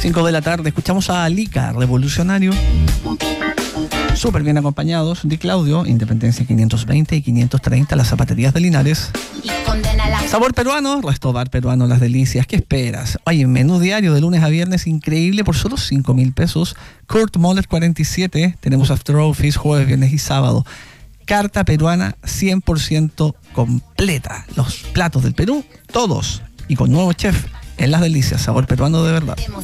5 de la tarde, escuchamos a Alica, Revolucionario. Súper bien acompañados de Claudio, Independencia 520 y 530, las zapaterías de Linares. Sabor peruano, Restobar peruano, las delicias. ¿Qué esperas? Oye, menú diario de lunes a viernes, increíble, por solo 5.000 pesos. Kurt Moller 47, tenemos After Office, jueves, viernes y sábado. Carta peruana 100% completa. Los platos del Perú, todos. Y con nuevo chef en las delicias, sabor peruano de verdad.